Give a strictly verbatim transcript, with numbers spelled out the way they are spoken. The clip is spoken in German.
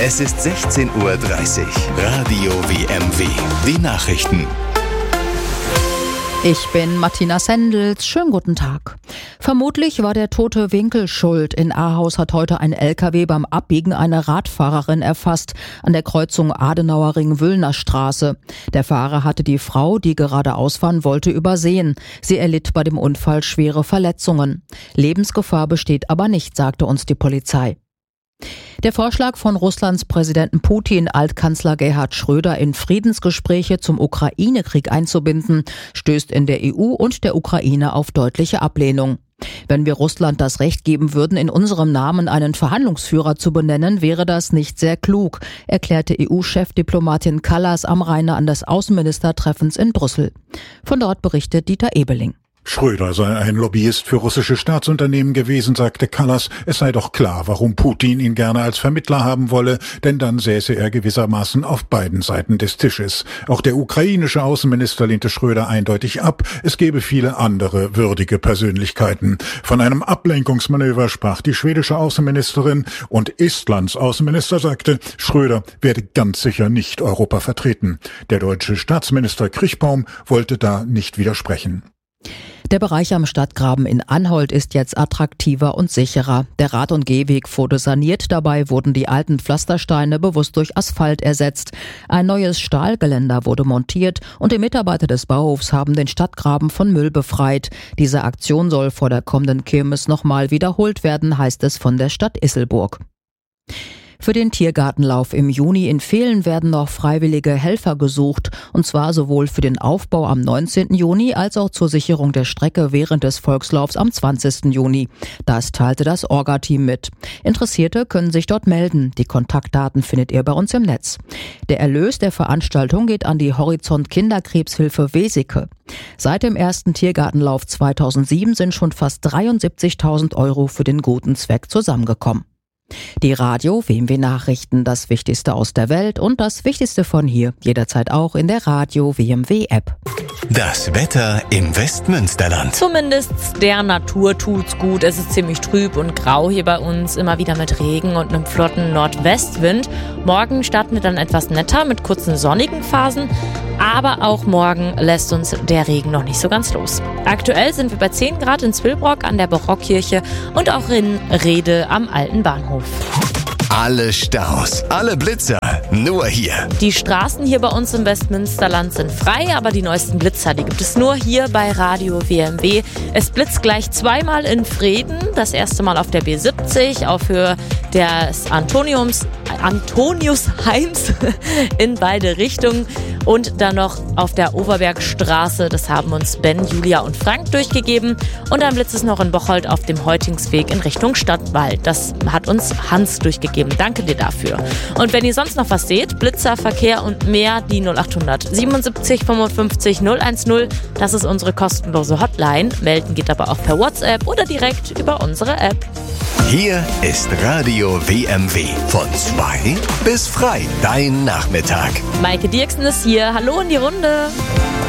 Es ist sechzehn Uhr dreißig. Radio W M W. Die Nachrichten. Ich bin Martina Sendels. Schönen guten Tag. Vermutlich war der tote Winkel schuld. In Ahaus hat heute ein L K W beim Abbiegen eine Radfahrerin erfasst, an der Kreuzung Adenauerring-Wüllner Straße. Der Fahrer hatte die Frau, die geradeaus fahren wollte, übersehen. Sie erlitt bei dem Unfall schwere Verletzungen. Lebensgefahr besteht aber nicht, sagte uns die Polizei. Der Vorschlag von Russlands Präsidenten Putin, Altkanzler Gerhard Schröder in Friedensgespräche zum Ukraine-Krieg einzubinden, stößt in der E U und der Ukraine auf deutliche Ablehnung. Wenn wir Russland das Recht geben würden, in unserem Namen einen Verhandlungsführer zu benennen, wäre das nicht sehr klug, erklärte E U-Chefdiplomatin Kallas am Rande an des Außenministertreffens in Brüssel. Von dort berichtet Dieter Ebeling. Schröder sei ein Lobbyist für russische Staatsunternehmen gewesen, sagte Kallas. Es sei doch klar, warum Putin ihn gerne als Vermittler haben wolle, denn dann säße er gewissermaßen auf beiden Seiten des Tisches. Auch der ukrainische Außenminister lehnte Schröder eindeutig ab. Es gebe viele andere würdige Persönlichkeiten. Von einem Ablenkungsmanöver sprach die schwedische Außenministerin und Estlands Außenminister sagte, Schröder werde ganz sicher nicht Europa vertreten. Der deutsche Staatsminister Kriechbaum wollte da nicht widersprechen. Der Bereich am Stadtgraben in Anholt ist jetzt attraktiver und sicherer. Der Rad- und Gehweg wurde saniert, dabei wurden die alten Pflastersteine bewusst durch Asphalt ersetzt. Ein neues Stahlgeländer wurde montiert und die Mitarbeiter des Bauhofs haben den Stadtgraben von Müll befreit. Diese Aktion soll vor der kommenden Kirmes nochmal wiederholt werden, heißt es von der Stadt Isselburg. Für den Tiergartenlauf im Juni in Vehlen werden noch freiwillige Helfer gesucht, und zwar sowohl für den Aufbau am neunzehnten Juni als auch zur Sicherung der Strecke während des Volkslaufs am zwanzigsten Juni. Das teilte das Orga-Team mit. Interessierte können sich dort melden. Die Kontaktdaten findet ihr bei uns im Netz. Der Erlös der Veranstaltung geht an die Horizont Kinderkrebshilfe Weseke. Seit dem ersten Tiergartenlauf zweitausendsieben sind schon fast dreiundsiebzigtausend Euro für den guten Zweck zusammengekommen. Die Radio W M W Nachrichten, das Wichtigste aus der Welt und das Wichtigste von hier, jederzeit auch in der Radio W M W App. Das Wetter im Westmünsterland. Zumindest der Natur tut's gut. Es ist ziemlich trüb und grau hier bei uns, immer wieder mit Regen und einem flotten Nordwestwind. Morgen starten wir dann etwas netter mit kurzen sonnigen Phasen, aber auch morgen lässt uns der Regen noch nicht so ganz los. Aktuell sind wir bei zehn Grad in Zwillbrock an der Barockkirche und auch in Rhede am alten Bahnhof. Alle Staus, alle Blitzer, nur hier. Die Straßen hier bei uns im Westmünsterland sind frei, aber die neuesten Blitzer, die gibt es nur hier bei Radio W M W. Es blitzt gleich zweimal in Vreden, das erste Mal auf der B siebzig, auf Höhe des Antoniums, Antoniusheims in beide Richtungen und dann noch auf der Overbergstraße, das haben uns Ben, Julia und Frank durchgegeben, und dann blitzt es noch in Bocholt auf dem Heutingsweg in Richtung Stadtwald. Das hat uns Hans durchgegeben. Danke dir dafür. Und wenn ihr sonst noch was seht, Blitzer, Verkehr und mehr, die null achthundert siebenundsiebzig fünfundfünfzig null eins-null, das ist unsere kostenlose Hotline. Melden geht aber auch per WhatsApp oder direkt über unsere App. Hier ist Radio W M W. Von zwei bis frei. Dein Nachmittag. Maike Dirksen ist hier. Hallo in die Runde.